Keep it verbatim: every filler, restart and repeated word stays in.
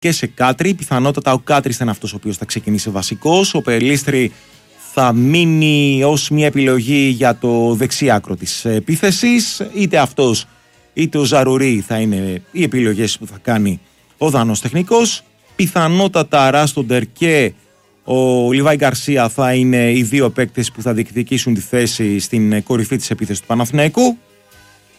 και σε Κάτρι. Πιθανότατα ο Κάτρις θα είναι αυτός ο οποίος θα ξεκινήσει βασικός. Ο Περλίστρη θα μείνει ως μια επιλογή για το δεξί άκρο της επίθεσης. Είτε αυτός είτε ο Ζαρουρί θα είναι οι επιλογές που θα κάνει ο Δανός τεχνικός. Πιθανότατα Ράστοντερ και ο Λιβάη Γκαρσία θα είναι οι δύο παίκτες που θα διεκδικήσουν τη θέση στην κορυφή της επίθεσης του Παναθηναϊκού.